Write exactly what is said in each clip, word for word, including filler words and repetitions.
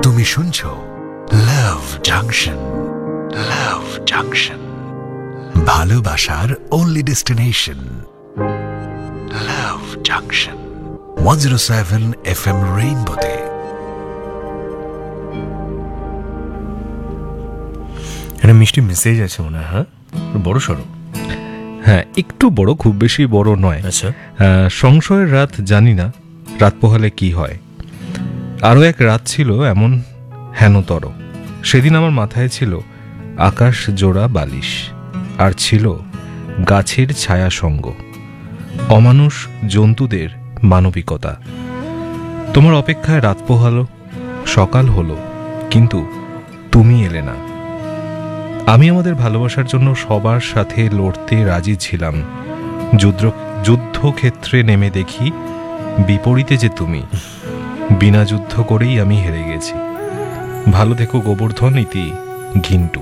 তুমি শুনছো লাভ জাংশন। লাভ জাংশন, ভালোবাসার only destination. লাভ junction one oh seven F M রেইনবোতে। একটা মিষ্টি মেসেজ আছে মনে হয়, হ্যাঁ, বড় সড়ো। হ্যাঁ, একটু বড়, খুব বেশি বড় নয়। আচ্ছা। সংশয়ের রাত, জানি না রাত পোহালে কি হয়। আরও এক রাত ছিল এমন হেনতর। সেদিন আমার মাথায় ছিল আকাশ জোড়া বালিশ, আর ছিল গাছের ছায়া সঙ্গ, অমানুষ জন্তুদের মানবিকতা। তোমার অপেক্ষায় রাত পোহালো, সকাল হলো, কিন্তু তুমি এলে না। আমি আমাদের ভালোবাসার জন্য সবার সাথে লড়তে রাজি ছিলাম। যুদ্ধ যুদ্ধক্ষেত্রে নেমে দেখি বিপরীতে যে তুমি। বিনা যুদ্ধ করেই আমি হেরে গেছি। ভালো থেকো গোবর্ধন, ইতি ঘিন্টু।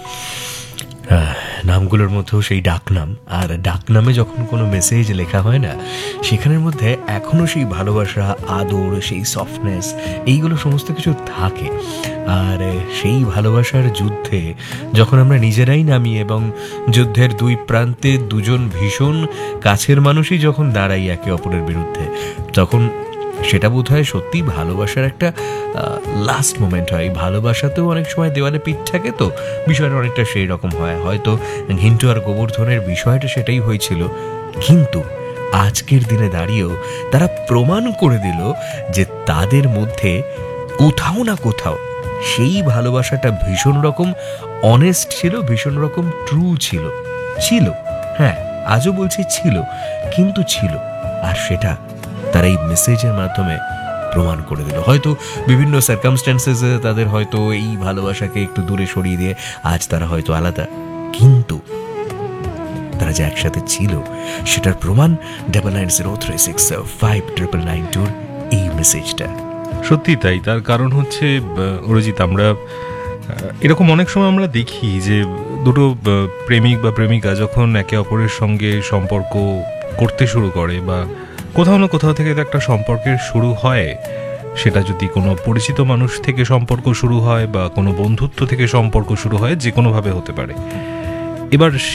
নামগুলোর মধ্যেও সেই ডাকনাম, আর ডাকনামে যখন কোনো মেসেজ লেখা হয় না, সেখানের মধ্যে এখনও সেই ভালোবাসা, আদর, সেই সফটনেস, এইগুলো সমস্ত কিছু থাকে। আর সেই ভালোবাসার যুদ্ধে যখন আমরা নিজেরাই নামি এবং যুদ্ধের দুই প্রান্তে দুজন ভীষণ কাছের মানুষই যখন দাঁড়াই একে অপরের বিরুদ্ধে, তখন সেটা বোধ হয় সত্যি ভালোবাসার একটা লাস্ট মোমেন্ট হয়। ভালোবাসাতেও অনেক সময় দেওয়ালে পিঠ থাকে, তো বিষয়টা অনেকটা সেই রকম হয়। হয়তো ঘিন্টু আর গোবর্ধনের বিষয়টা সেটাই হয়েছিল, কিন্তু আজকের দিনে দাঁড়িয়েও তারা প্রমাণ করে দিল যে তাদের মধ্যে কোথাও না কোথাও সেই ভালোবাসাটা ভীষণ রকম অনেস্ট ছিল, ভীষণ রকম ট্রু ছিল ছিল হ্যাঁ, আজও বলছি ছিল, কিন্তু ছিল। আর সেটা তারা এই মেসেজের মাধ্যমে প্রমাণ করে দিল। হয়তো বিভিন্ন সার্কামস্ট্যান্সেসে তাদের হয়তো এই ভালোবাসাকে একটু দূরে সরিয়ে দিয়ে আজ তারা হয়তো আলাদা, কিন্তু তারা যে একসাথে ছিল সেটার প্রমাণ double nine zero three six five triple nine টুর এই মেসেজটা। সত্যি তাই। তার কারণ হচ্ছে অরিজিৎ, আমরা এরকম অনেক সময় আমরা দেখি যে দুটো প্রেমিক বা প্রেমিকা যখন একে অপরের সঙ্গে সম্পর্ক করতে শুরু করে, বা কোথাও না কোথাও থেকে একটা সম্পর্কের শুরু হয়, সেটা যদি কোনো পরিচিত মানুষ থেকে সম্পর্ক শুরু হয় বা কোনো বন্ধুত্ব থেকে সম্পর্ক শুরু হয়, যে কোনোভাবে হতে পারে। এবার